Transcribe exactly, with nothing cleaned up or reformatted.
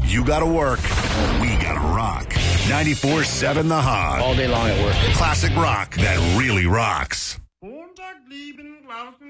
You gotta work. We gotta rock. ninety-four seven The Hog. All day long at work. Classic rock that really rocks. Montag lieben, Glauben